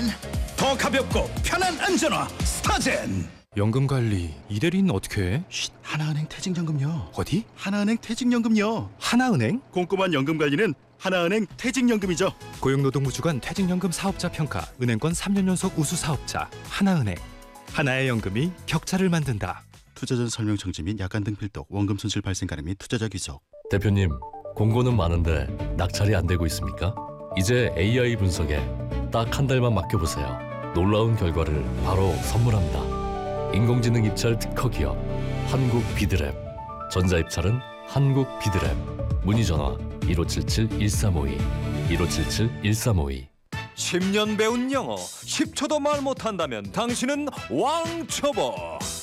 더 가볍고 편한 안전화 스타젠. 연금관리 이대리는 어떻게 해? 하나은행 퇴직연금요. 어디? 하나은행 퇴직연금요. 하나은행? 꼼꼼한 연금관리는 하나은행 퇴직연금이죠. 고용노동부 주관 퇴직연금 사업자 평가 은행권 3년 연속 우수 사업자 하나은행. 하나의 연금이 격차를 만든다. 투자 전 설명 정지 및 약관 등 필독, 원금 손실 발생 가능 및 투자자 귀속. 대표님, 공고는 많은데 낙찰이 안 되고 있습니까? 이제 AI 분석에 딱 한 달만 맡겨보세요. 놀라운 결과를 바로 선물합니다. 인공지능 입찰 특허 기업 한국비드랩. 전자입찰은 한국비드랩. 문의전화 1577-1352 1577-1352. 10년 배운 영어 10초도 말 못한다면 당신은 왕초보.